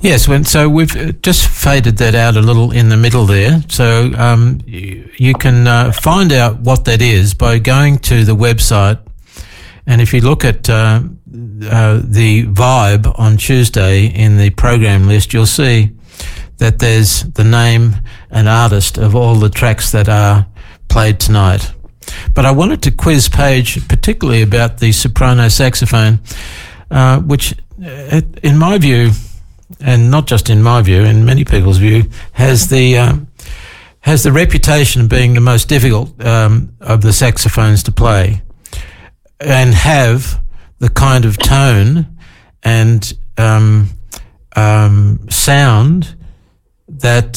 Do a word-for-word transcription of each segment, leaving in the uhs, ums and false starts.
Yes, when, so we've just faded that out a little in the middle there. So um, you, you can uh, find out what that is by going to the website. And if you look at uh, uh, the Vibe on Tuesday in the program list, you'll see that there's the name and artist of all the tracks that are played tonight. But I wanted to quiz Paige particularly about the soprano saxophone, uh, which, uh, in my view, and not just in my view, in many people's view, has the um, has the reputation of being the most difficult um, of the saxophones to play, and have the kind of tone and um, um, sound that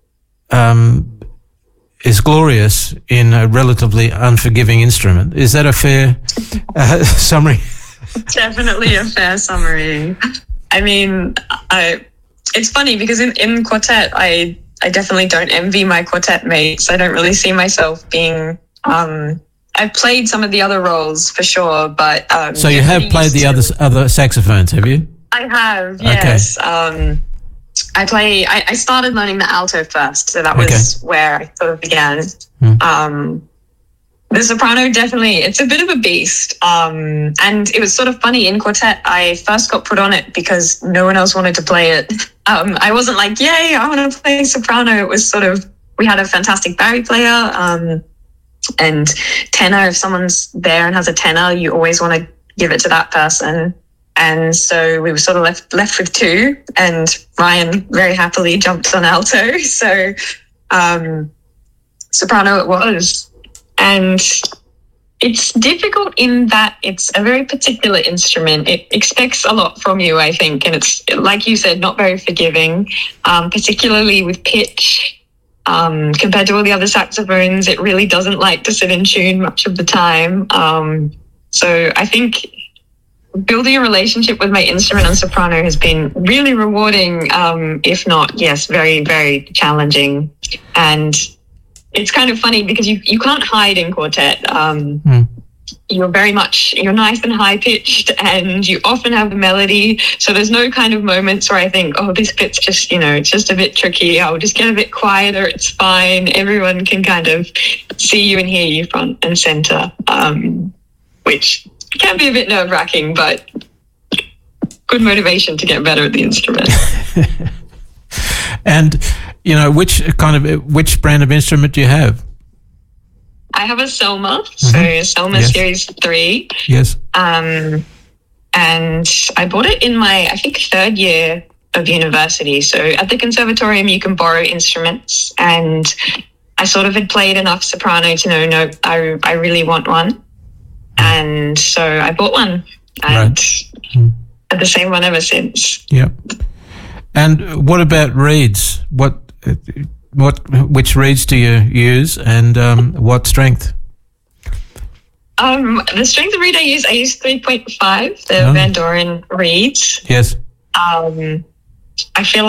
um, is glorious in a relatively unforgiving instrument. Is that a fair uh, summary? Definitely a fair summary. I mean, I, it's funny because in, in quartet, I, I definitely don't envy my quartet mates. I don't really see myself being... Um, I've played some of the other roles for sure, but... Um, so you have played the to, other other saxophones, have you? I have, yes. Okay. Um, I play. I, I started learning the alto first, so that was okay. where I sort of began. Hmm. Um, the soprano, definitely, it's a bit of a beast. Um, and it was sort of funny, in quartet, I first got put on it because no one else wanted to play it. Um, I wasn't like, yay, I want to play soprano. It was sort of, we had a fantastic bari player, um, and tenor, if someone's there and has a tenor, you always want to give it to that person. And so we were sort of left left with two, and Ryan very happily jumped on alto. So um, soprano it was. And it's difficult in that it's a very particular instrument. It expects a lot from you, I think. And it's, like you said, not very forgiving, um, particularly with pitch. Um, compared to all the other saxophones, it really doesn't like to sit in tune much of the time. Um, so I think building a relationship with my instrument on soprano has been really rewarding, um, if not, yes, very, very challenging. And it's kind of funny because you, you can't hide in quartet. Um, mm. You're very much, you're nice and high-pitched, and you often have the melody. So there's no kind of moments where I think, oh, this bit's just, you know, it's just a bit tricky. I'll just get a bit quieter. It's fine. Everyone can kind of see you and hear you front and center, um, which can be a bit nerve-wracking, but good motivation to get better at the instrument. And, you know, which kind of, which brand of instrument do you have? I have a Selma, mm-hmm. so Selma yes. Series three. Yes. Um, and I bought it in my, I think, third year of university. So at the conservatorium, you can borrow instruments, and I sort of had played enough soprano to know, no, I, I really want one. And so I bought one, and right. had the same one ever since. Yep. And what about reeds? What... What, which reeds do you use, and um, what strength? Um, the strength of reed I use, I use three point five, the oh. Van Doren reeds. Yes. Um, I feel